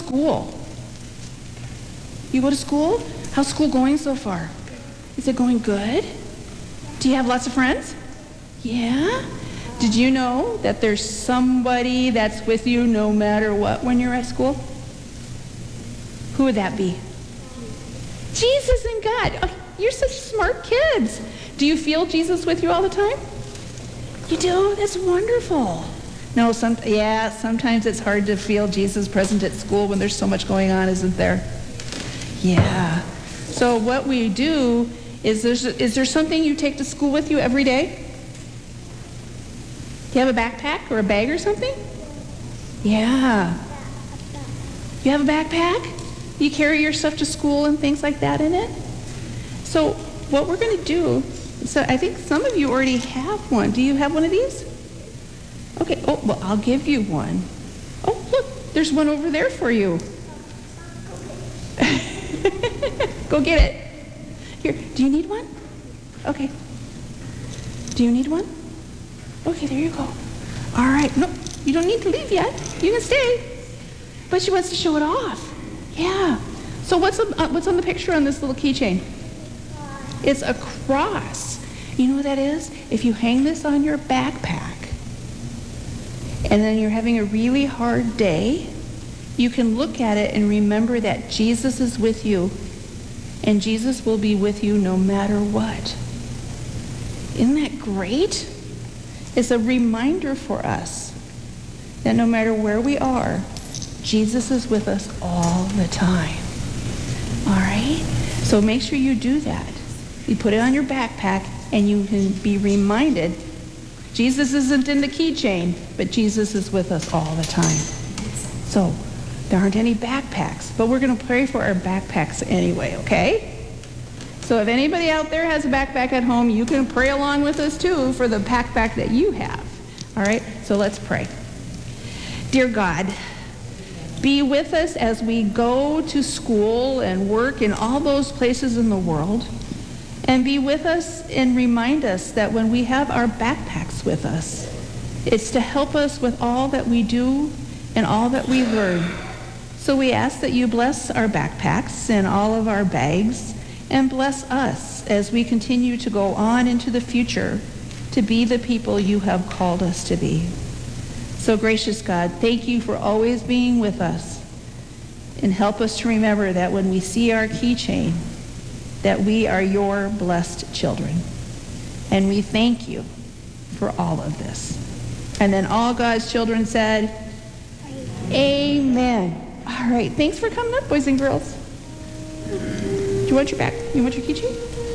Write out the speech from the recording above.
school? You go to school? How's school going so far? Is it going good? Do you have lots of friends? Yeah? Did you know that there's somebody that's with you no matter what when you're at school? Who would that be? Jesus and God. Oh, you're such smart kids. Do you feel Jesus with you all the time? You do? That's wonderful. No, sometimes it's hard to feel Jesus present at school when there's so much going on, isn't there? Yeah. So what we do is there something you take to school with you every day? Do you have a backpack or a bag or something? Yeah. You have a backpack? You carry your stuff to school and things like that in it? So what we're going to do, so I think some of you already have one. Do you have one of these? Okay, oh, well, I'll give you one. Oh, look, there's one over there for you. Go get it. Here, do you need one? Okay. Do you need one? Okay, there you go. All right, no, you don't need to leave yet. You can stay. But she wants to show it off. Yeah. So what's on the picture on this little keychain? It's a cross. You know what that is? If you hang this on your backpack, and then you're having a really hard day, you can look at it and remember that Jesus is with you, and Jesus will be with you no matter what. Isn't that great? It's a reminder for us that no matter where we are, Jesus is with us all the time. All right? So make sure you do that. You put it on your backpack, and you can be reminded Jesus isn't in the keychain, but Jesus is with us all the time. So there aren't any backpacks, but we're going to pray for our backpacks anyway, okay? So if anybody out there has a backpack at home, you can pray along with us too for the backpack that you have. All right? So let's pray. Dear God, be with us as we go to school and work in all those places in the world. And be with us and remind us that when we have our backpacks with us, it's to help us with all that we do and all that we learn. So we ask that you bless our backpacks and all of our bags, and bless us as we continue to go on into the future to be the people you have called us to be. So gracious God, thank you for always being with us, and help us to remember that when we see our keychain, that we are your blessed children. And we thank you for all of this. And then all God's children said, Amen. All right, thanks for coming up, boys and girls. Do you want your keychain?